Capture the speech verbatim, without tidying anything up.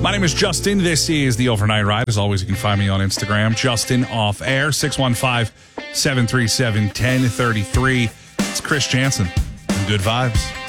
My name is Justin. This is the Overnight Ride. As always, you can find me on Instagram, Justin Off Air, six one five, seven three seven, one zero three three. It's Chris Jansen. Good vibes.